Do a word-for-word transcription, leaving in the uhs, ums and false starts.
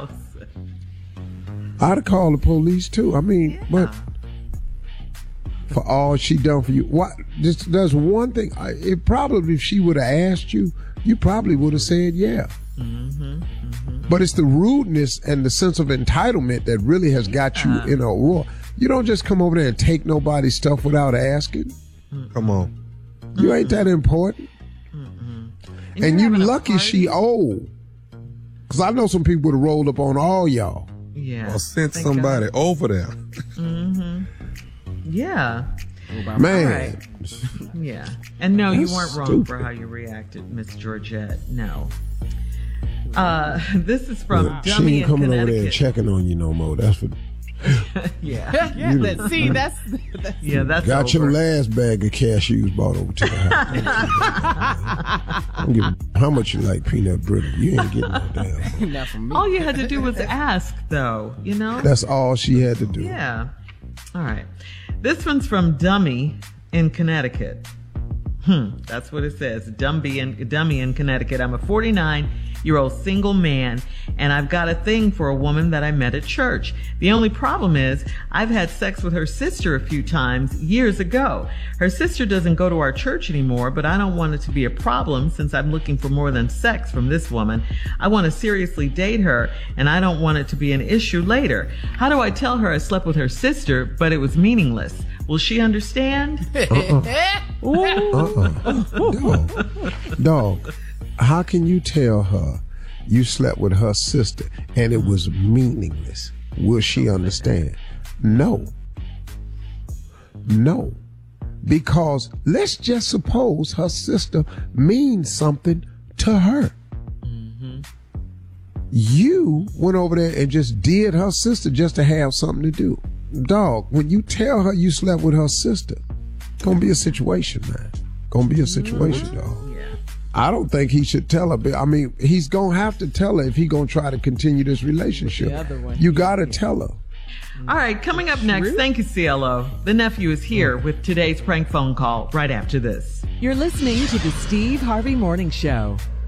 house. I'd have called the police too. I mean, Yeah. but for all she done for you, what? Just does one thing. I- It probably, if she would have asked you, you probably would have said yeah. Mm-hmm, mm-hmm. But it's the rudeness and the sense of entitlement that really has got you Yeah. in a roar. You don't just come over there and take nobody's stuff without asking. Come on. You ain't that important. And, And you're you having a lucky she party? old. Because I know some people would have rolled up on all y'all. Yeah. Or sent Thank somebody God. over there. Mm-hmm. Yeah. Man. All right. Yeah. And no, you That's weren't wrong stupid. for how you reacted, Miss Georgette. No. Uh, this is from Look, she Dummy ain't in coming over there and Connecticut. checking on you no more. That's what Yeah. Yeah, that, see, that's, that's Yeah, that's got over. your last bag of cashews bought over to the house. I don't give a how much you like peanut brittle. You ain't getting no damn. not from me. All you had to do was ask, though, you know? That's all she had to do. Yeah. All right. This one's from Dummy in Connecticut. Hmm. That's what it says. Dumby in, Dummy in Connecticut. I'm a forty-nine-year-old single man, and I've got a thing for a woman that I met at church. The only problem is I've had sex with her sister a few times years ago. Her sister doesn't go to our church anymore, but I don't want it to be a problem since I'm looking for more than sex from this woman. I want to seriously date her, and I don't want it to be an issue later. How do I tell her I slept with her sister, but it was meaningless? Will she understand? Uh-uh. Dog. Dog. How can you tell her you slept with her sister and it was meaningless? Will she understand? No. No. Because let's just suppose her sister means something to her. You went over there and just did her sister just to have something to do. Dog, when you tell her you slept with her sister, gonna be a situation, man. Gonna be a situation, dog. Yeah. I don't think he should tell her. But I mean, he's gonna have to tell her if he gonna try to continue this relationship. The other one. You gotta tell her. All right, coming up next, thank you, C L O. The nephew is here with today's prank phone call right after this. You're listening to the Steve Harvey Morning Show.